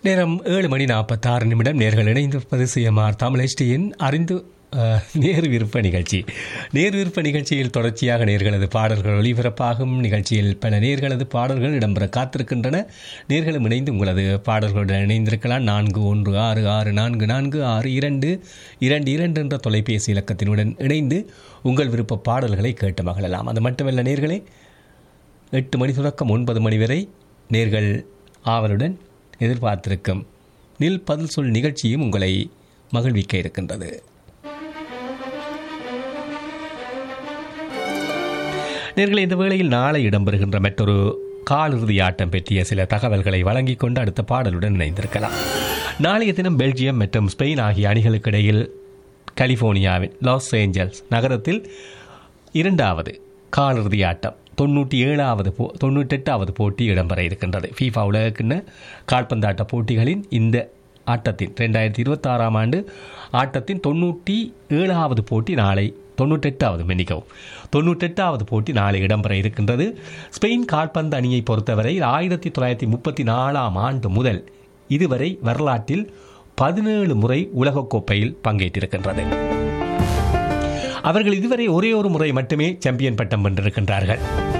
நேரம் 7:46 நேர்கள் இணைந்திருப்பது சிஎம்ஆர் தமிழ் HDயின் அறிந்து நேர் விருப்ப நிகழ்ச்சி. நேர் விருப்ப நிகழ்ச்சியில் தொடர்ச்சியாக நேர்களது பாடல்கள் ஒளிபரப்பாகும். நிகழ்ச்சியில் பல நேர்களது பாடல்கள் இடம்பெற காத்திருக்கின்றன. நேர்களும் இணைந்து உங்களது பாடல்களுடன் இணைந்திருக்கலாம். 4166444222 என்ற தொலைபேசி இலக்கத்தினுடன் இணைந்து உங்கள் விருப்ப பாடல்களை கேட்டு மகிழலாம். அது மட்டுமல்ல நேர்களே, 8 மணி தொடக்கம் 9 மணி வரை நேர்கள் ஆவலுடன் எதிர்பார்த்திருக்கும் நில் பதில் சொல் நிகழ்ச்சியும் உங்களை மகிழ்விக்க இருக்கின்றது. நேர்களை, இந்த வேளையில் நாளை இடம்பெறுகின்ற மற்றொரு காலிறுதி ஆட்டம் பற்றிய சில தகவல்களை வழங்கிக் கொண்டு அடுத்த பாடலுடன் இணைந்திருக்கலாம். நாளைய தினம் பெல்ஜியம் மற்றும் ஸ்பெயின் ஆகிய அணிகளுக்கு இடையில் கலிபோர்னியாவின் லாஸ் ஏஞ்சல்ஸ் நகரத்தில் 2வது காலிறுதி ஆட்டம் 98வது போட்டி இடம்பெற இருக்கின்றது. FIFA உலகக்கிண்ண கால்பந்தாட்ட போட்டிகளின் இந்த ஆட்டத்தின் 2026ஆம் ஆண்டு ஆட்டத்தின் 97வது போட்டி நாளை 98வது போட்டி நாளை இடம்பெற இருக்கின்றது. ஸ்பெயின் கால்பந்து அணியை பொறுத்தவரை 1934ஆம் ஆண்டு முதல் இதுவரை வரலாற்றில் 17 முறை உலகக்கோப்பையில் பங்கேற்றிருக்கின்றது. அவர்கள் இதுவரை ஒரே ஒரு முறை மட்டுமே சாம்பியன் பட்டம் வென்றிருக்கின்றார்கள்.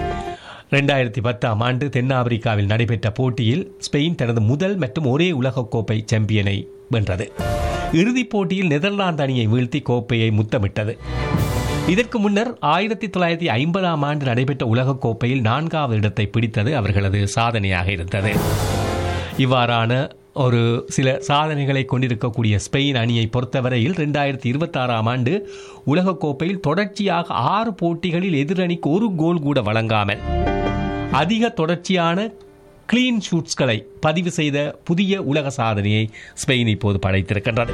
2010ஆம் ஆண்டு தென்னாப்பிரிக்காவில் நடைபெற்ற போட்டியில் ஸ்பெயின் தனது முதல் மற்றும் ஒரே உலகக்கோப்பை சாம்பியனை வென்றது. இறுதிப் போட்டியில் நெதர்லாந்து அணியை வீழ்த்தி கோப்பையை முத்தமிட்டது. இதற்கு முன்னர் 1950ஆம் ஆண்டு நடைபெற்ற உலகக்கோப்பையில் 4வது இடத்தை பிடித்தது அவர்களது சாதனையாக இருந்தது. இவ்வாறான ஒரு சில சாதனைகளை கொண்டிருக்கக்கூடிய ஸ்பெயின் அணியை பொறுத்தவரையில் 2026ஆம் ஆண்டு உலகக்கோப்பையில் தொடர்ச்சியாக 6 போட்டிகளில் எதிரணிக்கு ஒரு கோல் கூட வழங்காமல் அதிக தொடர்ச்சியான கிளீன் ஷூட்ஸ்களை பதிவு செய்த புதிய உலக சாதனையை ஸ்பெயின் இப்போது படைத்திருக்கின்றது.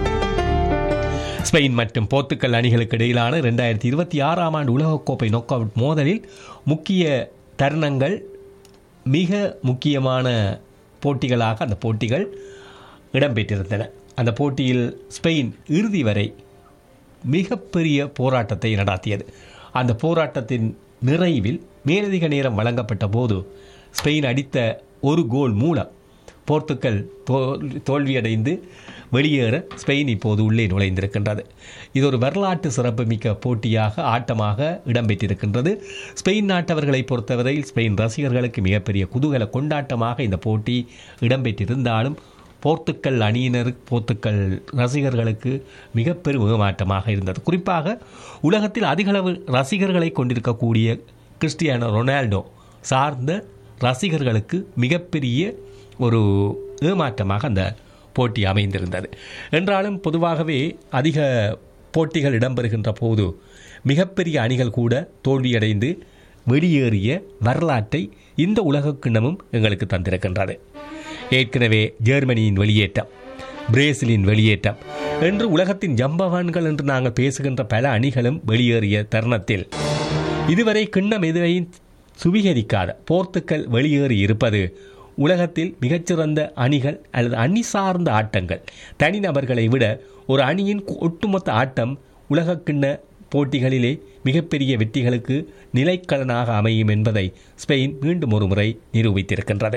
ஸ்பெயின் மற்றும் போர்த்துக்கல் அணிகளுக்கு இடையிலான 2026ஆம் ஆண்டு உலகக்கோப்பை நோக் அவுட் மோதலில் முக்கிய தருணங்கள், மிக முக்கியமான போட்டிகளாக அந்த போட்டிகள் இடம்பெற்றிருந்தன. அந்த போட்டியில் ஸ்பெயின் இறுதி வரை மிகப்பெரிய போராட்டத்தை நடாத்தியது. அந்த போராட்டத்தின் நிறைவில் மேலதிக நேரம் வழங்கப்பட்ட போது ஸ்பெயின் அடித்த ஒரு கோல் மூலம் போர்த்துக்கல் தோல்வியடைந்து வெளியேற ஸ்பெயின் இப்போது உள்ளே நுழைந்திருக்கின்றது. இது ஒரு வரலாற்று சிறப்புமிக்க போட்டியாக ஆட்டமாக இடம்பெற்றிருக்கின்றது. ஸ்பெயின் நாட்டவர்களை பொறுத்தவரையில் ஸ்பெயின் ரசிகர்களுக்கு மிகப்பெரிய குதூகல கொண்டாட்டமாக இந்த போட்டி இடம்பெற்றிருந்தாலும் போர்த்துக்கல் போர்த்துக்கல் ரசிகர்களுக்கு மிகப்பெரும் ஏமாற்றமாக இருந்தது. குறிப்பாக உலகத்தில் அதிகளவு ரசிகர்களை கொண்டிருக்கக்கூடிய கிறிஸ்டியானோ ரொனால்டோ சார்ந்த ரசிகர்களுக்கு மிகப்பெரிய ஒரு ஏமாற்றமாக அந்த போட்டி அமைந்திருந்தது. என்றாலும் பொதுவாகவே அதிக போட்டிகள் இடம்பெறுகின்ற போது மிகப்பெரிய அணிகள் கூட தோல்வியடைந்து வெளியேறிய வரலாற்றை இந்த உலகக்கிண்ணமும் எங்களுக்கு தந்திருக்கின்றது. ஏற்கனவே ஜெர்மனியின் வெளியேற்றம், பிரேசிலின் வெளியேற்றம் என்று உலகத்தின் ஜம்பவான்கள் என்று நாங்கள் பேசுகின்ற பல அணிகளும் வெளியேறிய தருணத்தில் இதுவரை கிண்ணம் எதுவையும் சுவீகரிக்காத போர்த்துக்கல் வெளியேறி இருப்பது உலகத்தில் மிகச்சிறந்த அணிகள் அல்லது அணி சார்ந்த ஆட்டங்கள், தனிநபர்களை விட ஒரு அணியின் ஒட்டுமொத்த ஆட்டம் உலகக்கிண்ண போட்டிகளிலே மிகப்பெரிய வெற்றிகளுக்கு நிலைக்கலனாக அமையும் என்பதை ஸ்பெயின் மீண்டும் ஒரு முறை நிரூபித்திருக்கின்றது.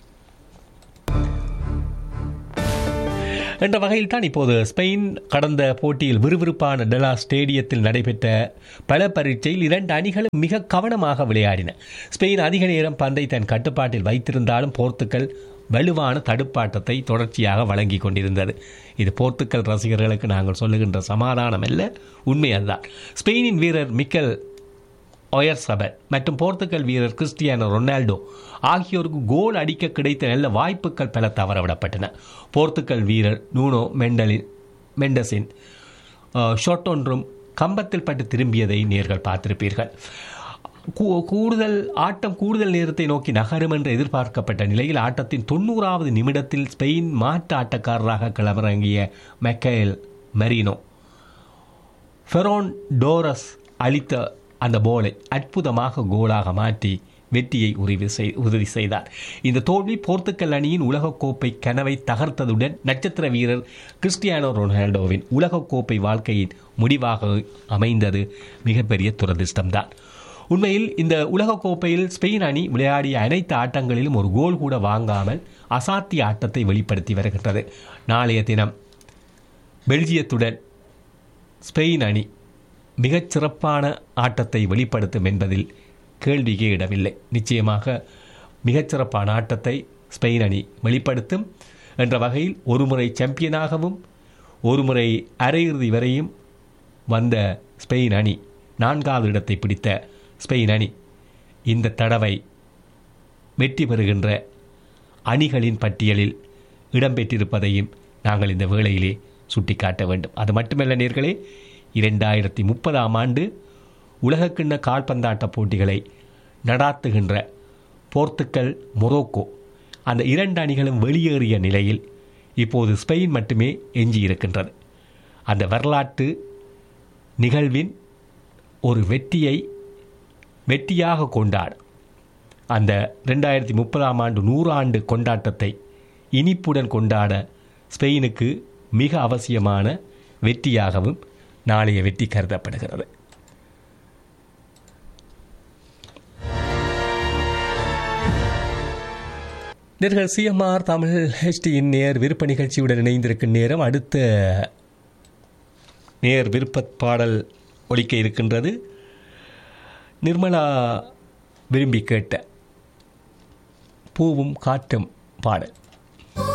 என்ற வகையில் தான் இப்போது ஸ்பெயின் கடந்த போட்டியில் விறுவிறுப்பான டெலா ஸ்டேடியத்தில் நடைபெற்ற பல பரீட்சையில் 2 அணிகளும் மிக கவனமாக விளையாடின. ஸ்பெயின் அதிக நேரம் பந்தை தன் கட்டுப்பாட்டில் வைத்திருந்தாலும் போர்த்துக்கல் வலுவான தடுப்பாட்டத்தை தொடர்ச்சியாக வழங்கி கொண்டிருந்தது. இது போர்த்துக்கல் ரசிகர்களுக்கு நாங்கள் சொல்லுகின்ற சமாதானம் அல்ல, உண்மை அதுதான். ஸ்பெயினின் வீரர் மிக்கல் ஒயர்சபல் மற்றும் போர்த்துக்கல் வீரர் கிறிஸ்டியானோ ரொனால்டோ ஆகியோருக்கு கோல் அடிக்க கிடைத்த நல்ல வாய்ப்புகள் பல தவறவிடப்பட்டன. போர்த்துக்கல் வீரர் நூனோ மெண்டஸின் ஷாட் ஒன்றும் கம்பத்தில் பட்டு திரும்பியதை நேர்கள் பார்த்திருப்பீர்கள். கூடுதல் நேரத்தை நோக்கி நகரும் என்று எதிர்பார்க்கப்பட்ட நிலையில் ஆட்டத்தின் 90வது நிமிடத்தில் ஸ்பெயின் மாற்று ஆட்டக்காரராக களமிறங்கிய மைக்கேல் மெரினோ ஃபெரோன் டோரஸ் அளித்த அந்த போலை அற்புதமாக கோலாக மாற்றி வெற்றியை உறுதி செய்தார். இந்த தோல்வி போர்த்துக்கல் அணியின் உலகக்கோப்பை கனவை தகர்த்ததுடன் நட்சத்திர வீரர் கிறிஸ்டியானோ ரொனால்டோவின் உலகக்கோப்பை வாழ்க்கையின் முடிவாக அமைந்தது மிகப்பெரிய துரதிர்ஷ்டம்தான். உண்மையில் இந்த உலகக்கோப்பையில் ஸ்பெயின் அணி விளையாடிய அனைத்து ஆட்டங்களிலும் ஒரு கோல் கூட வாங்காமல் அசாத்திய ஆட்டத்தை வெளிப்படுத்தி வருகின்றது. நாளைய தினம் பெல்ஜியத்துடன் ஸ்பெயின் அணி மிகச் சிறப்பான ஆட்டத்தை வெளிப்படுத்தும் என்பதில் கேள்வியே இடமில்லை. நிச்சயமாக மிகச்சிறப்பான ஆட்டத்தை ஸ்பெயின் அணி வெளிப்படுத்தும் என்ற வகையில் ஒருமுறை சாம்பியனாகவும் ஒருமுறை அரையிறுதி வரையும் வந்த ஸ்பெயின் அணி, 4வது இடத்தை பிடித்த ஸ்பெயின் அணி இந்த தடவை வெற்றி பெறுகின்ற அணிகளின் பட்டியலில் இடம்பெற்றிருப்பதையும் நாங்கள் இந்த வேளையிலே சுட்டிக்காட்ட வேண்டும். அது மட்டுமல்ல நேர்களே, 2030 ஆண்டு உலகக்கிண்ண கால்பந்தாட்ட போட்டிகளை நடாத்துகின்ற போர்த்துக்கல், மொரோக்கோ அந்த 2 அணிகளும் வெளியேறிய நிலையில் இப்போது ஸ்பெயின் மட்டுமே எஞ்சியிருக்கின்றது. அந்த வரலாற்று நிகழ்வின் ஒரு வெற்றியாக கொண்டாட, அந்த 2030 ஆண்டு 100 ஆண்டு கொண்டாட்டத்தை இனிப்புடன் கொண்டாட ஸ்பெயினுக்கு மிக அவசியமான வெற்றியாகவும் நாளைய வெற்றி கருதப்படுகிறது. நேர்கள் சிஎம்ஆர் தமிழ் ஹெச்டியின் நேர் விருப்ப நிகழ்ச்சியுடன் இணைந்திருக்கும் நேரம். அடுத்த நேர் விருப்ப பாடல் ஒலிக்க இருக்கின்றது. நிர்மலா விரும்பி கேட்ட பூவும் காற்றும் பாடல்.